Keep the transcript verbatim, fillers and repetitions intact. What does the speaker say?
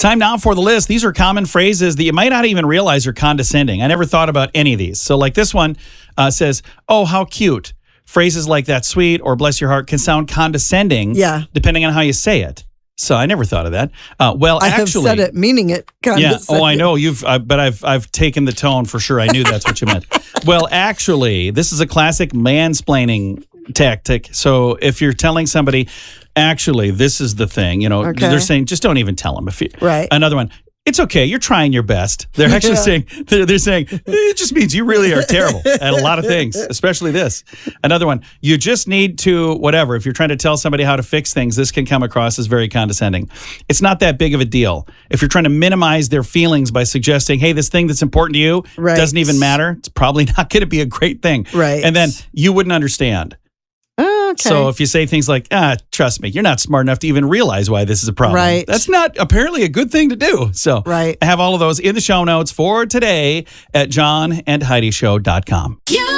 Time now for the list. These are common phrases that you might not even realize are condescending. I never thought about any of these. So like this one uh, says, oh, how cute. Phrases like that sweet or bless your heart can sound condescending yeah. depending on how you say it. So I never thought of that. Uh, well, I actually, have said it meaning it condescending. Yeah. Oh, I know you've, uh, but I've I've taken the tone for sure. I knew that's what you meant. Well, actually, this is a classic mansplaining tactic. So if you're telling somebody, actually, this is the thing, you know, Okay. they're saying, just don't even tell them. If you, Right. Another one. It's okay. You're trying your best. They're actually Yeah. saying, they're, they're saying, it just means you really are terrible at a lot of things, especially this. Another one, you just need to, whatever. If you're trying to tell somebody how to fix things, this can come across as very condescending. It's not that big of a deal. If you're trying to minimize their feelings by suggesting, hey, this thing that's important to you Right. doesn't even matter, it's probably not going to be a great thing. Right. And then you wouldn't understand. Oh, okay. So if you say things like, ah, trust me, you're not smart enough to even realize why this is a problem. Right. That's not apparently a good thing to do. So Right. I have all of those in the show notes for today at john and heidi show dot com. You